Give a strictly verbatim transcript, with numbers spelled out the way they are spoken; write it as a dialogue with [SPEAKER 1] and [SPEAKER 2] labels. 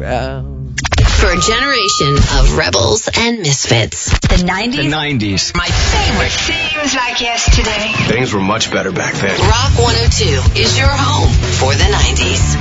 [SPEAKER 1] ground.
[SPEAKER 2] For a generation of rebels and misfits.
[SPEAKER 3] The nineties?
[SPEAKER 4] The nineties.
[SPEAKER 3] My favorite. Seems like yesterday.
[SPEAKER 5] Things were much better back then.
[SPEAKER 2] Rock one oh two is your home for the nineties.